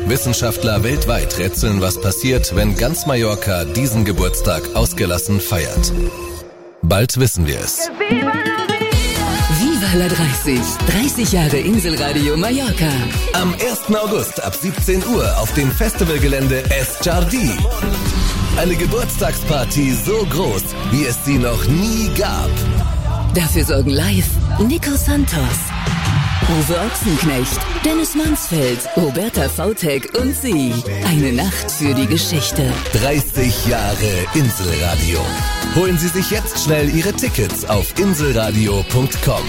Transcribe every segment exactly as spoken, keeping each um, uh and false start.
Wissenschaftler weltweit rätseln, was passiert, wenn ganz Mallorca diesen Geburtstag ausgelassen feiert. Bald wissen wir es. Viva la dreißig. dreißig Jahre Inselradio Mallorca. Am ersten August ab siebzehn Uhr auf dem Festivalgelände Es Jardí. Eine Geburtstagsparty so groß, wie es sie noch nie gab. Dafür sorgen live Nico Santos, Uwe Ochsenknecht, Dennis Mansfeld, Roberta Vautek und sie. Eine Nacht für die Geschichte. dreißig Jahre Inselradio. Holen Sie sich jetzt schnell Ihre Tickets auf inselradio punkt com.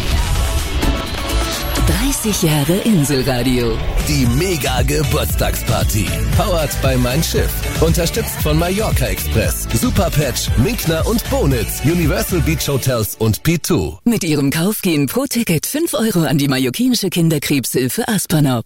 dreißig Jahre Inselradio. Die Mega-Geburtstagsparty. Powered by Mein Schiff. Unterstützt von Mallorca Express, Superpatch, Minkner und Bonitz, Universal Beach Hotels und P zwei. Mit ihrem Kauf gehen pro Ticket fünf Euro an die mallorquinische Kinderkrebshilfe Aspernau.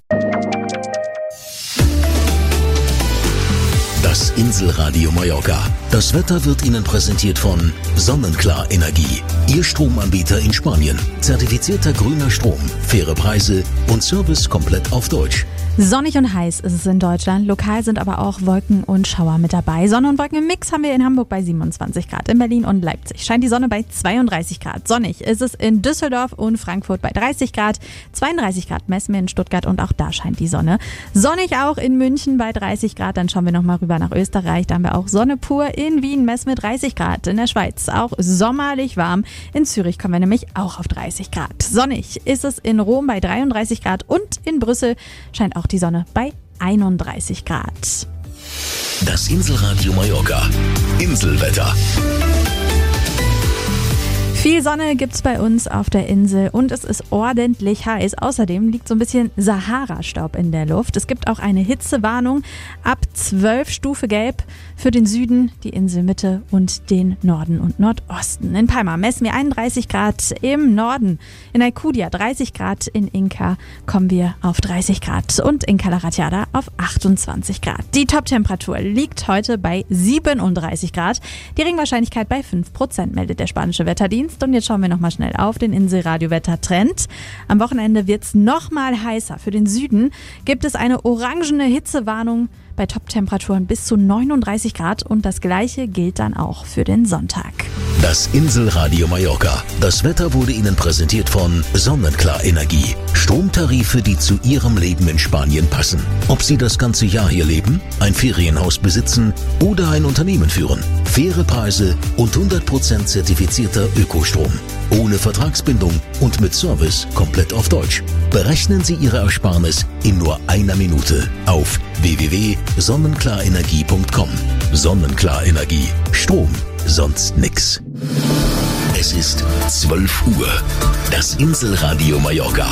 Das Inselradio Mallorca. Das Wetter wird Ihnen präsentiert von Sonnenklar Energie. Ihr Stromanbieter in Spanien. Zertifizierter grüner Strom, faire Preise und Service komplett auf Deutsch. Sonnig und heiß ist es in Deutschland. Lokal sind aber auch Wolken und Schauer mit dabei. Sonne und Wolken im Mix haben wir in Hamburg bei siebenundzwanzig Grad. In Berlin und Leipzig scheint die Sonne bei zweiunddreißig Grad. Sonnig ist es in Düsseldorf und Frankfurt bei dreißig Grad. zweiunddreißig Grad messen wir in Stuttgart und auch da scheint die Sonne. Sonnig auch in München bei dreißig Grad. Dann schauen wir nochmal rüber nach Österreich. Da haben wir auch Sonne pur. In Wien messen wir dreißig Grad. In der Schweiz auch sommerlich warm. In Zürich kommen wir nämlich auch auf dreißig Grad. Sonnig ist es in Rom bei dreiunddreißig Grad und in Brüssel scheint auch die Sonne bei einunddreißig Grad. Das Inselradio Mallorca. Inselwetter. Viel Sonne gibt's bei uns auf der Insel und es ist ordentlich heiß. Außerdem liegt so ein bisschen Sahara-Staub in der Luft. Es gibt auch eine Hitzewarnung ab zwölf Stufe Gelb für den Süden, die Inselmitte und den Norden und Nordosten. In Palma messen wir einunddreißig Grad im Norden, in Alcudia dreißig Grad, in Inca kommen wir auf dreißig Grad und in Cala Ratjada auf achtundzwanzig Grad. Die Toptemperatur liegt heute bei siebenunddreißig Grad. Die Regenwahrscheinlichkeit bei fünf Prozent, meldet der spanische Wetterdienst. Und jetzt schauen wir nochmal schnell auf den Inselradio-Wettertrend. Am Wochenende wird es nochmal heißer. Für den Süden gibt es eine orangene Hitzewarnung bei Toptemperaturen bis zu neununddreißig Grad und das Gleiche gilt dann auch für den Sonntag. Das Inselradio Mallorca. Das Wetter wurde Ihnen präsentiert von Sonnenklar Energie. Stromtarife, die zu Ihrem Leben in Spanien passen. Ob Sie das ganze Jahr hier leben, ein Ferienhaus besitzen oder ein Unternehmen führen. Faire Preise und hundert Prozent zertifizierter Ökostrom. Ohne Vertragsbindung und mit Service komplett auf Deutsch. Berechnen Sie Ihre Ersparnis in nur einer Minute auf w w w punkt sonnenklarenergie punkt com. Sonnenklar Energie. Strom, sonst nix. Es ist zwölf Uhr. Das Inselradio Mallorca.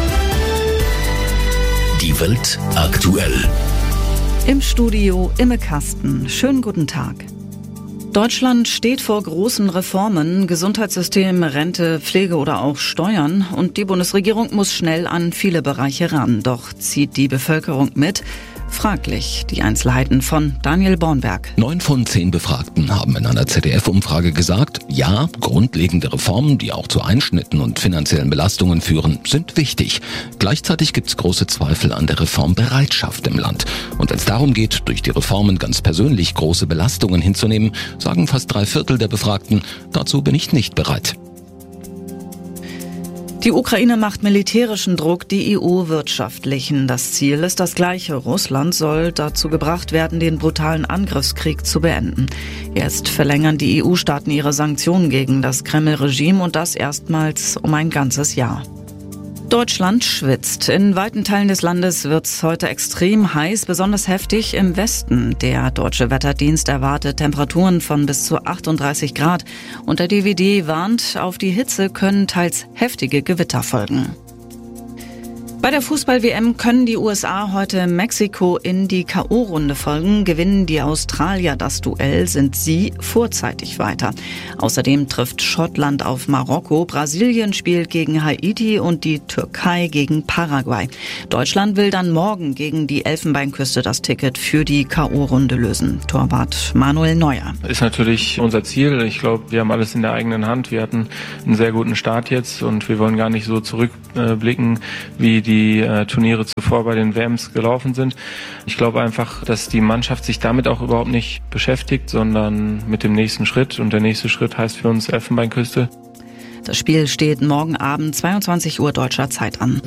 Die Welt aktuell. Im Studio Imme Kasten. Schönen guten Tag. Deutschland steht vor großen Reformen, Gesundheitssystem, Rente, Pflege oder auch Steuern. Und die Bundesregierung muss schnell an viele Bereiche ran. Doch zieht die Bevölkerung mit? Fraglich. Die Einzelheiten von Daniel Bornberg. Neun von zehn Befragten haben in einer Z D F-Umfrage gesagt, ja, grundlegende Reformen, die auch zu Einschnitten und finanziellen Belastungen führen, sind wichtig. Gleichzeitig gibt es große Zweifel an der Reformbereitschaft im Land. Und wenn es darum geht, durch die Reformen ganz persönlich große Belastungen hinzunehmen, sagen fast drei Viertel der Befragten, dazu bin ich nicht bereit. Die Ukraine macht militärischen Druck, die E U wirtschaftlichen. Das Ziel ist das gleiche. Russland soll dazu gebracht werden, den brutalen Angriffskrieg zu beenden. Jetzt verlängern die E U-Staaten ihre Sanktionen gegen das Kreml-Regime und das erstmals um ein ganzes Jahr. Deutschland schwitzt. In weiten Teilen des Landes wird es heute extrem heiß, besonders heftig im Westen. Der Deutsche Wetterdienst erwartet Temperaturen von bis zu achtunddreißig Grad. Und der D W D warnt, auf die Hitze können teils heftige Gewitter folgen. Bei der Fußball-W M können die U S A heute Mexiko in die K O-Runde folgen. Gewinnen die Australier das Duell, sind sie vorzeitig weiter. Außerdem trifft Schottland auf Marokko, Brasilien spielt gegen Haiti und die Türkei gegen Paraguay. Deutschland will dann morgen gegen die Elfenbeinküste das Ticket für die K O-Runde lösen. Torwart Manuel Neuer. Ist natürlich unser Ziel. Ich glaube, wir haben alles in der eigenen Hand. Wir hatten einen sehr guten Start jetzt und wir wollen gar nicht so zurückblicken, wie die die äh, Turniere zuvor bei den W Ms gelaufen sind. Ich glaube einfach, dass die Mannschaft sich damit auch überhaupt nicht beschäftigt, sondern mit dem nächsten Schritt. Und der nächste Schritt heißt für uns Elfenbeinküste. Das Spiel steht morgen Abend zweiundzwanzig Uhr deutscher Zeit an.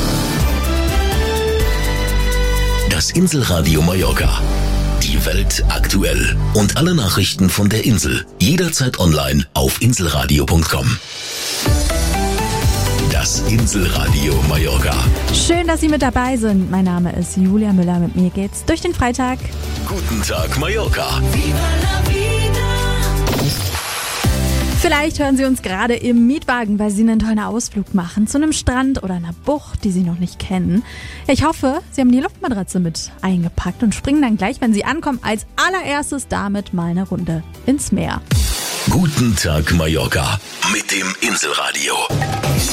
Das Inselradio Mallorca. Die Welt aktuell. Und alle Nachrichten von der Insel. Jederzeit online auf inselradio punkt com. Das Inselradio Mallorca. Schön, dass Sie mit dabei sind. Mein Name ist Julia Müller. Mit mir geht's durch den Freitag. Guten Tag, Mallorca. Vielleicht hören Sie uns gerade im Mietwagen, weil Sie einen tollen Ausflug machen zu einem Strand oder einer Bucht, die Sie noch nicht kennen. Ich hoffe, Sie haben die Luftmatratze mit eingepackt und springen dann gleich, wenn Sie ankommen, als allererstes damit mal eine Runde ins Meer. Guten Tag, Mallorca mit dem Inselradio.